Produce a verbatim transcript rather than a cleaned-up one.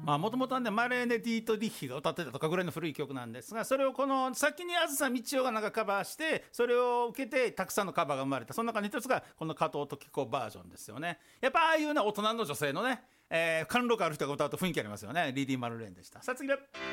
まあもともとはねマレーネ・ディート・リッヒが歌ってたとかぐらいの古い曲なんですが、それをこの先にあずさみちおがなんかカバーして、それを受けてたくさんのカバーが生まれた。その中の一つがこの加藤登紀子バージョンですよね。やっぱああいうね大人の女性のね、えー、貫禄ある人が歌うと雰囲気ありますよね。リーディー・マルレーンでした。さあ次は